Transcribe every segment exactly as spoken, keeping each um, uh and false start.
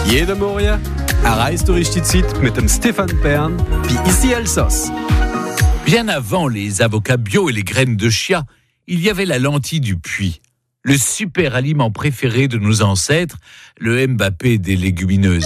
Jede Morgen erreichst du richtig Zeit mit dem Stefan Bern wie ici Alsace. Bien avant les avocats bio et les graines de chia, il y avait la lentille du puits, le super aliment préféré de nos ancêtres, le Mbappé des légumineuses.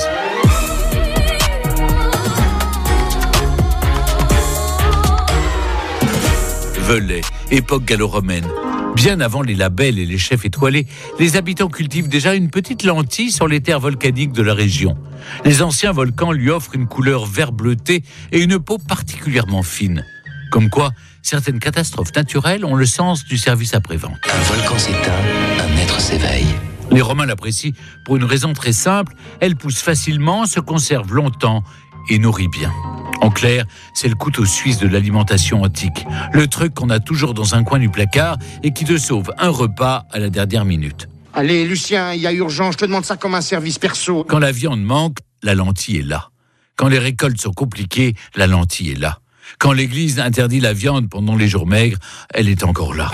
Velay, époque gallo-romaine. Bien avant les labels et les chefs étoilés, les habitants cultivent déjà une petite lentille sur les terres volcaniques de la région. Les anciens volcans lui offrent une couleur vert bleuté et une peau particulièrement fine. Comme quoi, certaines catastrophes naturelles ont le sens du service après-vente. Un volcan s'éteint, un être s'éveille. Les Romains l'apprécient pour une raison très simple, elle pousse facilement, se conserve longtemps et nourrit bien. En clair, c'est le couteau suisse de l'alimentation antique. Le truc qu'on a toujours dans un coin du placard et qui te sauve un repas à la dernière minute. Allez, Lucien, il y a urgence, je te demande ça comme un service perso. Quand la viande manque, la lentille est là. Quand les récoltes sont compliquées, la lentille est là. Quand l'Église interdit la viande pendant les jours maigres, elle est encore là.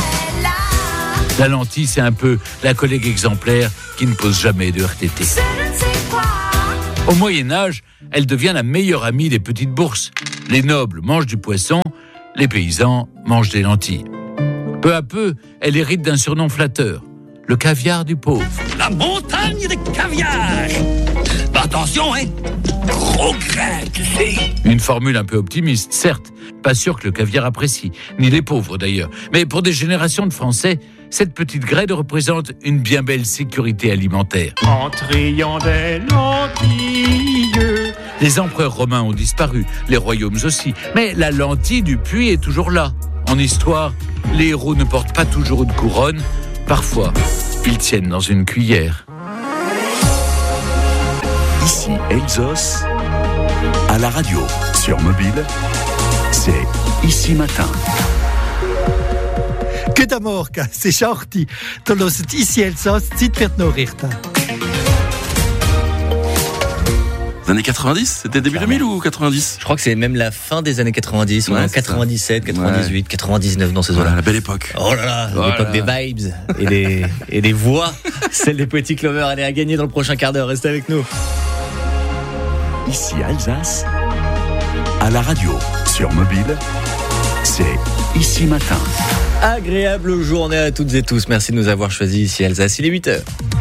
La lentille, c'est un peu la collègue exemplaire qui ne pose jamais de R T T. Au Moyen-Âge, elle devient la meilleure amie des petites bourses. Les nobles mangent du poisson, les paysans mangent des lentilles. Peu à peu, elle hérite d'un surnom flatteur, le caviar du pauvre. La montagne de caviar. Attention, hein, gros grain, tu sais. Une formule un peu optimiste, certes. Pas sûr que le caviar apprécie, ni les pauvres d'ailleurs. Mais pour des générations de Français, cette petite graine représente une bien belle sécurité alimentaire. En triant des lentilles. Les empereurs romains ont disparu, les royaumes aussi. Mais la lentille du puits est toujours là. En histoire, les héros ne portent pas toujours une couronne. Parfois, ils tiennent dans une cuillère. Ici Alsace, à la radio, sur mobile, c'est Ici Matin. Good Morgen, c'est Schachti. Du hörst Ici Alsace, Zeit wird noch richten. Les années quatre-vingt-dix, c'était début deux mille ou quatre-vingt-dix? Je crois que c'est même la fin des années quatre-vingt-dix, ouais, quatre-vingt-dix-sept, quatre-vingt-dix-huit, ouais. quatre-vingt-dix-neuf dans ces eaux-là. Ouais, la belle époque. Oh là là, oh l'époque là. Des vibes et des, et des voix. Celle des Poetic Lovers, elle est à gagner dans le prochain quart d'heure. Restez avec nous. Ici Alsace, à la radio, sur mobile, c'est Ici Matin. Agréable journée à toutes et tous. Merci de nous avoir choisis ici Alsace. Il est huit heures.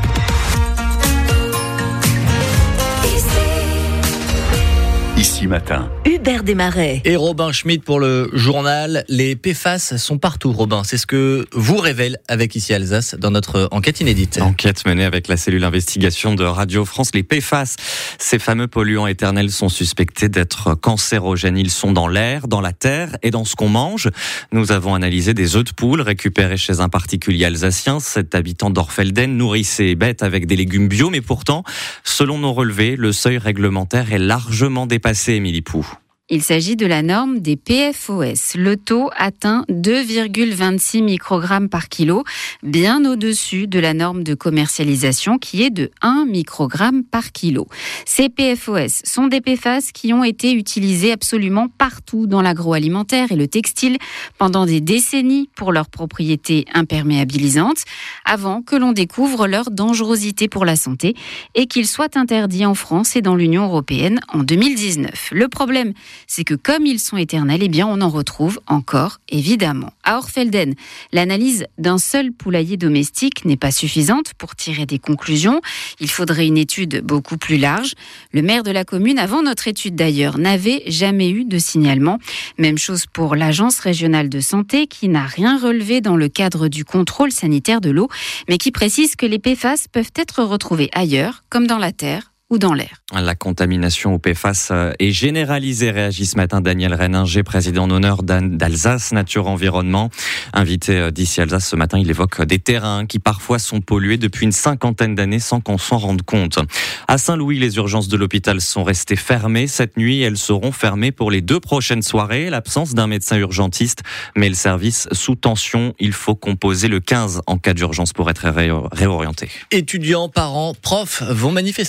Ici Matin. Hubert Desmarais. Et Robin Schmitt pour le journal. Les P F A S sont partout, Robin. C'est ce que vous révèle avec Ici Alsace dans notre enquête inédite. Enquête menée avec la cellule investigation de Radio France. Les P F A S, ces fameux polluants éternels, sont suspectés d'être cancérogènes. Ils sont dans l'air, dans la terre et dans ce qu'on mange. Nous avons analysé des œufs de poule récupérés chez un particulier alsacien. Cet habitant d'Orfelden nourrit ses bêtes avec des légumes bio. Mais pourtant, selon nos relevés, le seuil réglementaire est largement dépassé, Émilie Pou. Il s'agit de la norme des P F O S. Le taux atteint deux virgule vingt-six microgrammes par kilo, bien au-dessus de la norme de commercialisation qui est de un microgramme par kilo. Ces P F O S sont des P F A S qui ont été utilisés absolument partout dans l'agroalimentaire et le textile pendant des décennies pour leurs propriétés imperméabilisantes, avant que l'on découvre leur dangerosité pour la santé et qu'ils soient interdits en France et dans l'Union européenne en deux mille dix-neuf. Le problème, c'est que comme ils sont éternels, eh bien on en retrouve encore, évidemment. À Orfelden, l'analyse d'un seul poulailler domestique n'est pas suffisante pour tirer des conclusions. Il faudrait une étude beaucoup plus large. Le maire de la commune, avant notre étude d'ailleurs, n'avait jamais eu de signalement. Même chose pour l'Agence régionale de santé, qui n'a rien relevé dans le cadre du contrôle sanitaire de l'eau, mais qui précise que les P F A S peuvent être retrouvés ailleurs, comme dans la terre ou dans l'air. La contamination au P F A S est généralisée, réagit ce matin Daniel Reininger, président d'honneur d'Alsace Nature Environnement. Invité d'Ici Alsace ce matin, il évoque des terrains qui parfois sont pollués depuis une cinquantaine d'années sans qu'on s'en rende compte. À Saint-Louis, les urgences de l'hôpital sont restées fermées. Cette nuit, elles seront fermées pour les deux prochaines soirées. L'absence d'un médecin urgentiste met le service sous tension. Il faut composer le quinze en cas d'urgence pour être ré- réorienté. Étudiants, parents, profs vont manifester aujourd'hui.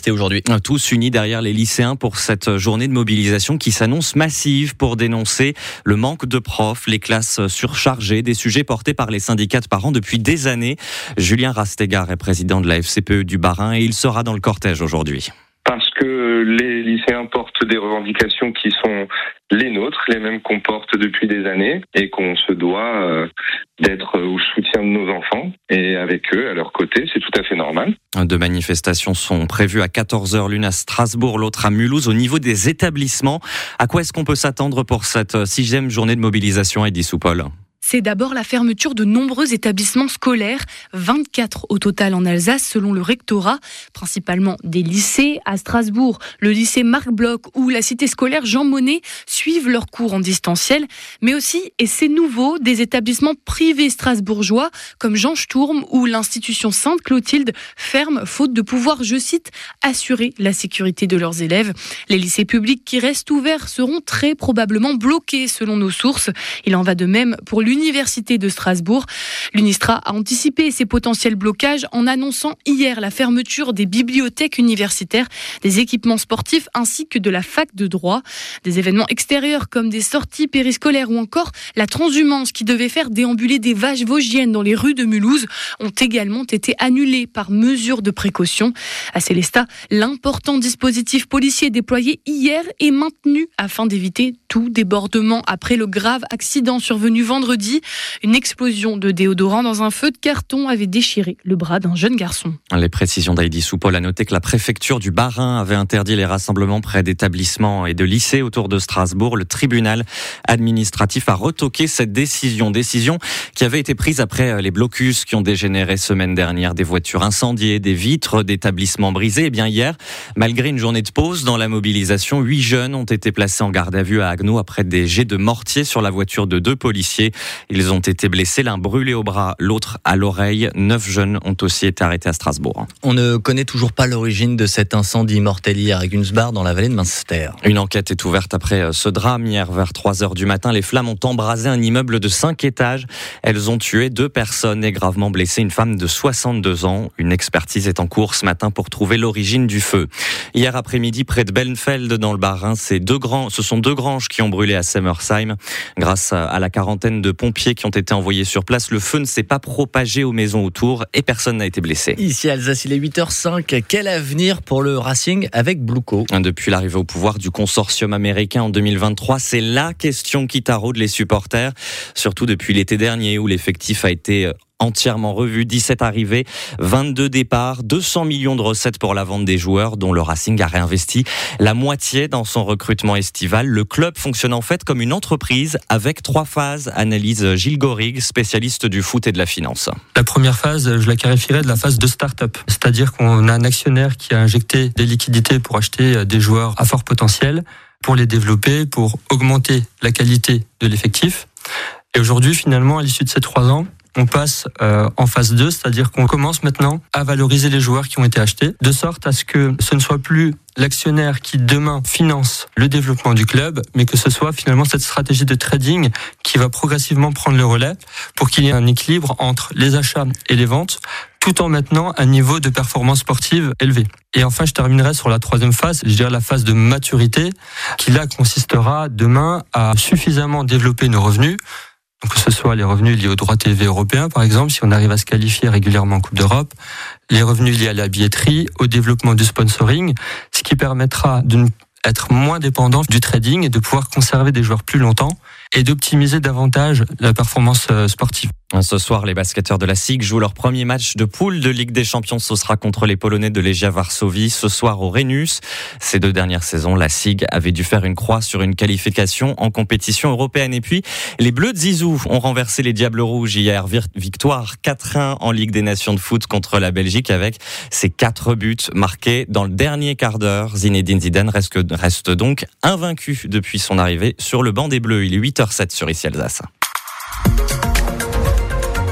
Tous unis derrière les lycéens pour cette journée de mobilisation qui s'annonce massive pour dénoncer le manque de profs, les classes surchargées, des sujets portés par les syndicats de parents depuis des années. Julien Rastegard est président de la F C P E du Bas-Rhin et il sera dans le cortège aujourd'hui. Parce que les lycéens portent des revendications qui sont les nôtres, les mêmes qu'on porte depuis des années, et qu'on se doit euh, d'être au soutien de nos enfants, et avec eux, à leur côté, c'est tout à fait normal. Deux manifestations sont prévues à quatorze heures, l'une à Strasbourg, l'autre à Mulhouse. Au niveau des établissements, à quoi est-ce qu'on peut s'attendre pour cette sixième journée de mobilisation, Heidi Soupol ? C'est d'abord la fermeture de nombreux établissements scolaires, vingt-quatre au total en Alsace selon le rectorat, principalement des lycées. À Strasbourg, le lycée Marc Bloch ou la cité scolaire Jean Monnet suivent leurs cours en distanciel, mais aussi, et c'est nouveau, des établissements privés strasbourgeois comme Jean Sturm ou l'institution Sainte-Clotilde ferment faute de pouvoir, je cite, assurer la sécurité de leurs élèves. Les lycées publics qui restent ouverts seront très probablement bloqués selon nos sources. Il en va de même pour l'université L'Université de Strasbourg. L'UNISTRA a anticipé ces potentiels blocages en annonçant hier la fermeture des bibliothèques universitaires, des équipements sportifs ainsi que de la fac de droit. Des événements extérieurs comme des sorties périscolaires ou encore la transhumance qui devait faire déambuler des vaches vosgiennes dans les rues de Mulhouse ont également été annulés par mesure de précaution. À Célestat, l'important dispositif policier déployé hier est maintenu afin d'éviter tout débordement après le grave accident survenu vendredi. Une explosion de déodorant dans un feu de carton avait déchiré le bras d'un jeune garçon. Les précisions d'Heidi Soupol. A noter que la préfecture du Bas-Rhin avait interdit les rassemblements près d'établissements et de lycées autour de Strasbourg. Le tribunal administratif a retoqué cette décision. Décision qui avait été prise après les blocus qui ont dégénéré semaine dernière. Des voitures incendiées, des vitres d'établissements brisées. Et bien hier, malgré une journée de pause dans la mobilisation, huit jeunes ont été placés en garde à vue à Haguenau après des jets de mortier sur la voiture de deux policiers. Ils ont été blessés, l'un brûlé au bras, l'autre à l'oreille. Neuf jeunes ont aussi été arrêtés à Strasbourg. On ne connaît toujours pas l'origine de cet incendie mortel hier à Günzbach dans la vallée de Münster. Une enquête est ouverte après ce drame. Hier vers trois heures du matin, les flammes ont embrasé un immeuble de cinq étages. Elles ont tué deux personnes et gravement blessé une femme de soixante-deux ans. Une expertise est en cours ce matin pour trouver l'origine du feu. Hier après-midi, près de Bellenfeld dans le Bas-Rhin, c'est deux grands, ce sont deux granges qui ont brûlé à Semmersheim. Grâce à la quarantaine de pompiers qui ont été envoyés sur place, le feu ne s'est pas propagé aux maisons autour et personne n'a été blessé. Ici à Alsace, il est huit heures cinq. Quel avenir pour le Racing avec Blueco ? Depuis l'arrivée au pouvoir du consortium américain en deux mille vingt-trois, c'est la question qui taraude les supporters, surtout depuis l'été dernier où l'effectif a été entièrement revu, dix-sept arrivées, vingt-deux départs, deux cents millions de recettes pour la vente des joueurs dont le Racing a réinvesti la moitié dans son recrutement estival. Le club fonctionne en fait comme une entreprise avec trois phases, analyse Gilles Gorig, spécialiste du foot et de la finance. La première phase, je la qualifierais de la phase de start-up, c'est-à-dire qu'on a un actionnaire qui a injecté des liquidités pour acheter des joueurs à fort potentiel, pour les développer, pour augmenter la qualité de l'effectif. Et aujourd'hui, finalement, à l'issue de ces trois ans, on passe euh, en phase deux, c'est-à-dire qu'on commence maintenant à valoriser les joueurs qui ont été achetés, de sorte à ce que ce ne soit plus l'actionnaire qui demain finance le développement du club, mais que ce soit finalement cette stratégie de trading qui va progressivement prendre le relais pour qu'il y ait un équilibre entre les achats et les ventes, tout en maintenant un niveau de performance sportive élevé. Et enfin, je terminerai sur la troisième phase, je dirais la phase de maturité, qui là consistera demain à suffisamment développer nos revenus, donc que ce soit les revenus liés aux droits T V européens, par exemple, si on arrive à se qualifier régulièrement en Coupe d'Europe, les revenus liés à la billetterie, au développement du sponsoring, ce qui permettra de être moins dépendant du trading et de pouvoir conserver des joueurs plus longtemps et d'optimiser davantage la performance sportive. Ce soir, les basketteurs de la S I G jouent leur premier match de poule de Ligue des Champions. Ce sera contre les Polonais de Legia Varsovie ce soir au Rhenus. Ces deux dernières saisons, la S I G avait dû faire une croix sur une qualification en compétition européenne. Et puis, les Bleus de Zizou ont renversé les Diables Rouges hier. Victoire quatre un en Ligue des Nations de foot contre la Belgique avec ses quatre buts marqués dans le dernier quart d'heure. Zinedine Zidane reste, reste donc invaincu depuis son arrivée sur le banc des Bleus. Il est huit heures sept sur Ici Alsace.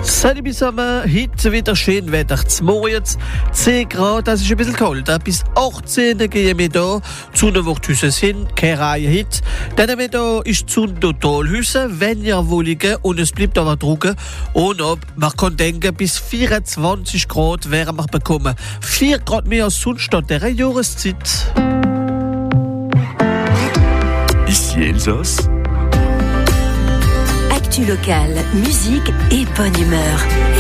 Salut zusammen, heute wieder schön Wetter. Morgens zehn Grad, das ist ein bisschen kalt. Bis achtzehn gehen wir hier zu einer Worthüse sind, keine Reihe heute. Dann wir hier ist zu Totalhüse, wenn ihr wollt, und es bleibt aber trocken. Und ob, man kann denken, bis vierundzwanzig Grad werden wir bekommen. vier Grad mehr als sonst an dieser Jahreszeit. Ici Elsass. Actu locale, musique et bonne humeur.